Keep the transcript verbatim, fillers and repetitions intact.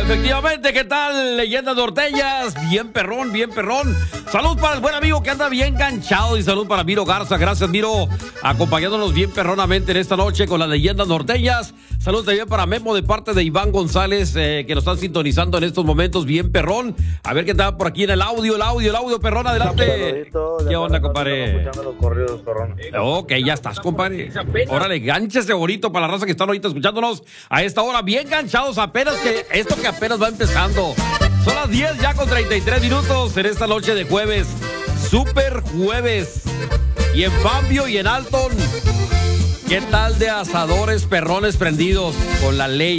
Efectivamente, ¿qué tal? Leyendas norteñas, bien perrón, bien perrón. Salud para el buen amigo que anda bien ganchado y salud para Miro Garza. Gracias, Miro, acompañándonos bien perronamente en esta noche con las leyendas norteñas. Salud también para Memo de parte de Iván González, eh, que nos están sintonizando en estos momentos bien perrón. A ver qué tal por aquí en el audio, el audio, el audio, perrón, adelante. ¿Qué onda, compadre? Los corridos, perrón. Ok, ya estás, compadre. Órale, gánchese bonito para la raza que están ahorita escuchándonos a esta hora, bien ganchados apenas que esto que apenas va empezando. Son las diez ya con treinta y tres minutos en esta noche de jueves. Super jueves. Y en Fambio y en Alton, ¿qué tal de asadores perrones prendidos con la ley?